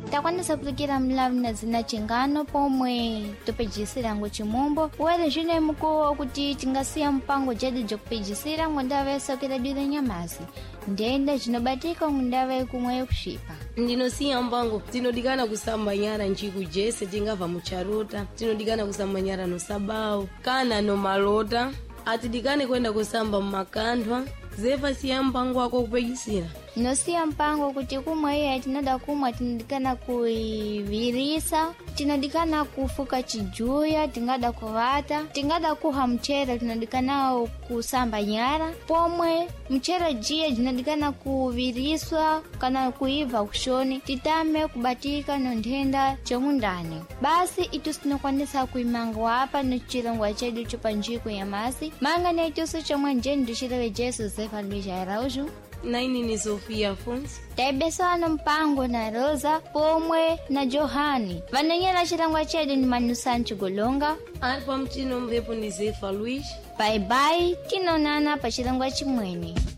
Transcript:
takwanisa kulikira mlavu na zina chingano pomwe tupejisira ngo chimombo wele jine muko kuti tingasiya mpango jadi jokupejisira ngo ndave sokera dile nyamasi ndenda chinobatika ngundave kumwe kushipa ndinosiya mpango tinodikana kusamba nyara nchiku jese tingava mucharota tinodikana kusamba nyara no sabau kana no malota atidikane kwenda kusamba mmakandwa zefa siya mpango wako kupejisira nosiya mpango kuti kumwe iye tinada kumwe tinadikana kuivirisa tinadikana kufuka chijuya tingada kuvata tingada kuha mchera tinadikana kusamba nyara pomwe mchera jia tinadikana kuviriswa kana kuiva kushoni titame kubatika no ndenda chomundani basi itu sinokwanisa kuimanga wapa no chilongwa chedu chupanjiku ya masi manga na itusu chomwe njeni dushirele Jesu Zefa Luisha Araujo naini ni Sofia Afonso taibesana mpango na Rosa pomwe na Johani vananyela chilangwa chedu ni Manusanchu Golonga alpa mchino mvepo ni Zefa Luisha. Bye bye tinonana pa chilangwa chimweni.